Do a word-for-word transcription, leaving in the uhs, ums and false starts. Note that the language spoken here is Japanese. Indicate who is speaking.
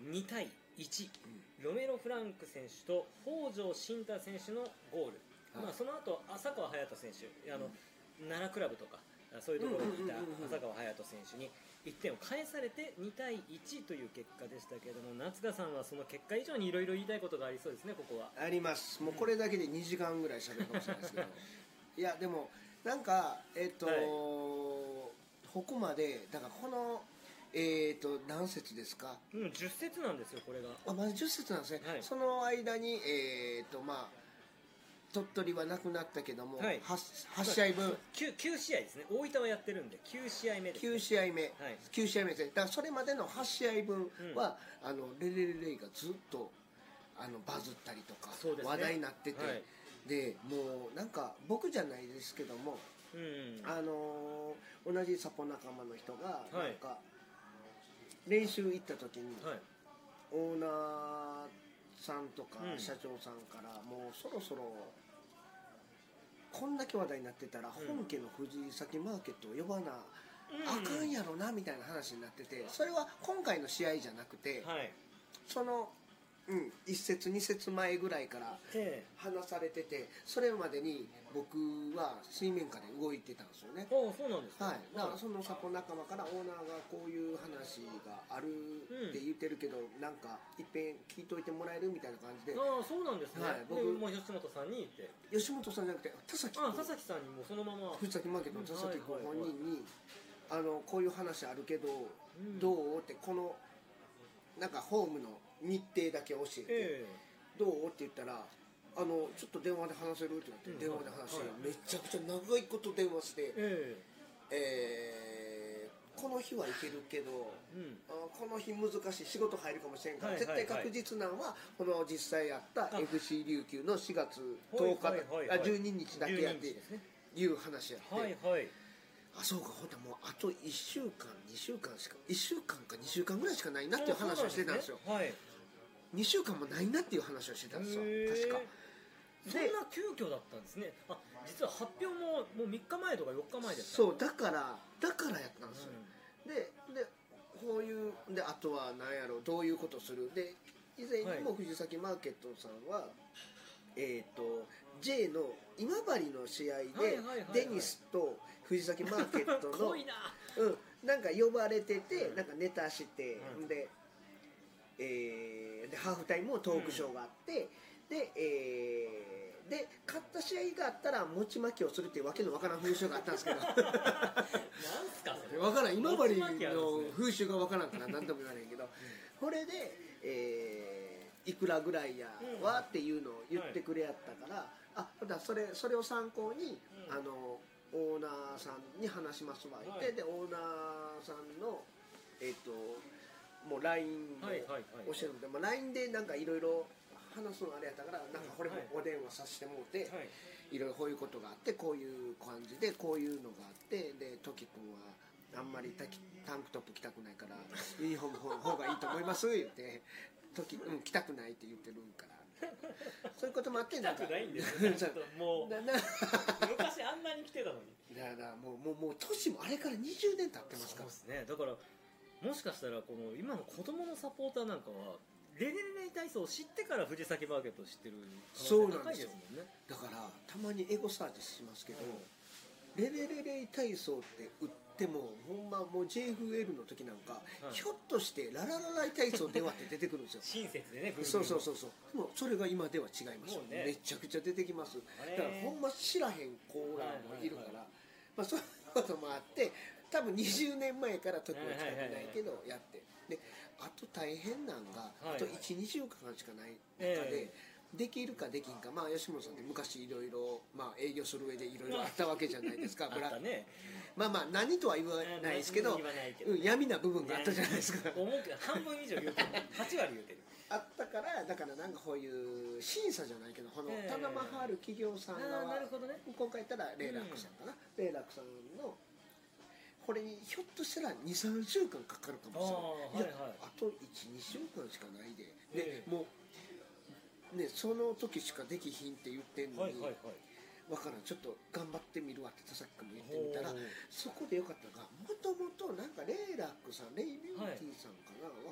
Speaker 1: にたいいち、うん、ロメロ・フランク選手と北条慎太選手のゴール、はい、まあ、その後浅川隼人選手、あの、うん、奈良クラブとかそういうところにいた浅川隼人選手にいってんを返されてにたいいちという結果でしたけれども、夏川さんはその結果以上にいろいろ言いたいことがありそうですね。ここは
Speaker 2: あります。もうこれだけでにじかんぐらい喋るかもしれないですけどいやでもなんかえっと、はい、ここまでだからこのえーと何節ですか、
Speaker 1: うん、じゅっ節なんですよこれが。
Speaker 2: あ、まだじゅっ節なんですね、はい、その間にえーとまあ鳥取はなくなったけども、はい、はち, はち試合分
Speaker 1: 9, 9試合ですね。大分はやってるんできゅう試合目です、ね、
Speaker 2: きゅう試合目、
Speaker 1: はい、
Speaker 2: きゅう試合目ですね。だからそれまでのはち試合分は、うん、あのレレレレイがずっとあのバズったりとか、ね、話題になってて、はい、でもうなんか僕じゃないですけども、うん、あのー、同じサポ仲間の人がなんか、はい、練習行った時に、はい、オーナーさんとか社長さんから、うん、もうそろそろこんだけ話題になってたら本家の藤崎マーケットを呼ばなあかんやろなみたいな話になってて、それは今回の試合じゃなくて、はい、その、うん、いち節に節前ぐらいから話されてて、それまでに僕は水面下で動いてたんですよね。
Speaker 1: ああ、そうなんですか。
Speaker 2: はい、だからそのサポ仲間からオーナーがこういう話があるって言ってるけど、うん、なんかいっぺん聞いといてもらえるみたいな感じで。
Speaker 1: ああ、そうなんですね。はい、僕も吉本さんに言って。
Speaker 2: 吉本さんじゃなくて田崎君。
Speaker 1: ああ、田崎さんにもそのまま。
Speaker 2: 藤崎マーケットの田崎君本人に、あのこういう話あるけど、うん、どうってこのなんかホームの日程だけ教えて、えー、どうって言ったら、あのちょっと電話で話せるって言って、うん、電話で話して、はい、めちゃくちゃ長いこと電話して、えーえー、この日は行けるけど、うん、あこの日難しい仕事入るかもしれんから、はいはいはい、絶対確実なのはこの実際やった エフシー 琉球のしがつとおか、はいはいはい、あじゅうににちだけやっていう話やって、はいはい、あそうか、ほんともうあといっしゅうかんにしゅうかんしかいっしゅうかんかにしゅうかんぐらいしかないなっていう話をしてたんですよ。はい、にしゅうかんもないなっていう話をしてたんですよ、確か。
Speaker 1: そんな急遽だったんですね。あ、実は発表ももうみっかまえとかよっかまえですか。
Speaker 2: そうだからだからやったんですよ、うん、ででこういうであとは何やろうどういうことするで、以前にも藤崎マーケットさんは、はい、えーと J の今治の試合でデニスと藤崎マーケットの
Speaker 1: 濃いな、
Speaker 2: うん、なんか呼ばれてて、なんかネタして、うん、で、えー、でハーフタイムもトークショーがあって、うん、で、えー、で勝った試合があったら餅巻きをするっていうわけのわからん風習があったんですけどなんす
Speaker 1: かそれ
Speaker 2: わからん、今治の風習がわからんから何とも言わないけど、うん、これで、えー、いくらぐらいやわっていうのを言ってくれやったから、はい、あだそれそれを参考に、うん、あのオーナーさんに話しますわって、はい、でオーナーさんのえっ、ー、ともう ライン を教えるので、まあ、ライン でなんかいろいろ話すのあれやったから、なんかこれもお電話させてもらって、はい、いろいろこういうことがあってこういう感じでこういうのがあって、でトキ君はあんまりタンクトップ着たくないからユニフォームの方がいいと思います言ってトキ、うん、着たくないって言ってるからそういうこともあって
Speaker 1: なんか着たくないんですよちょっともう昔あんなに着てたのに
Speaker 2: だからもうもうもう年もあれからにじゅうねん経ってますから。
Speaker 1: そうですね。だからもしかしたらこの今の子供のサポーターなんかはレレレレ体操を知ってから藤崎マーケットを知ってる可能性高いですもんね。
Speaker 2: だからたまにエゴサーチしますけど、うん、レレレレ体操って売ってもほんまもう ジェイエフエル の時なんか、はい、ひょっとしてララララ体操ではって出てくるんですよ
Speaker 1: 親切でね。
Speaker 2: そうそうそうそう。でもそれが今では違います、ね、めちゃくちゃ出てきます。だからほんま知らへん子らもいるから、はいはいはい、まあ、そういうこともあって多分にじゅうねんまえから時は使ってないけどやってで、あと大変なんがあといち、にしゅうかんしかない中でできるかできんか、まあ吉本さんって昔いろいろ営業する上でいろいろあったわけじゃないですか。あったね。まあまあ何とは言わないですけど、うん、闇な部分があったじゃないですか。
Speaker 1: 思うけど半分以上言うてるはちわり言うてる
Speaker 2: あったから、だからなんかこういう審査じゃないけどこの棚間はある企業さんが、
Speaker 1: なるほどね、
Speaker 2: 今回言ったらレイラックさんかな、レイラックさんのこれにひょっとしたら にさんしゅうかんかかるかもしれない。いや、はいはい、あといち、にしゅうかんしかないで、で、えー、もうねその時しかできひんって言ってんのに、はいはいはい、分からんちょっと頑張ってみるわって田崎君も言ってみたら、そこでよかったのがもともとなんかレイラックさんレイビューティーさんかな、はい、